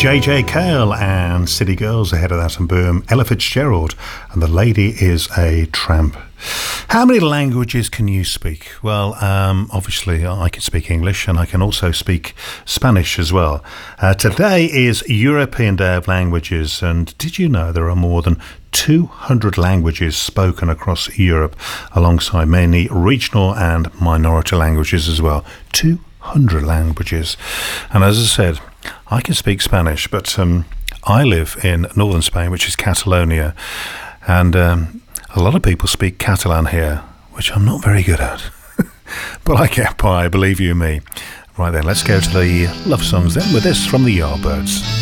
JJ Cale and City Girls ahead of that, and boom, Ella Fitzgerald and The Lady is a Tramp. How many languages can you speak? Well, obviously I can speak English and I can also speak Spanish as well. Today is European Day of Languages, and did you know there are more than 200 languages spoken across Europe, alongside many regional and minority languages as well. 200 languages. And as I said, I can speak Spanish, but I live in northern Spain, which is Catalonia, and a lot of people speak Catalan here, which I'm not very good at. But I get by, believe you me. Right then, let's go to the love songs then with this from the Yardbirds.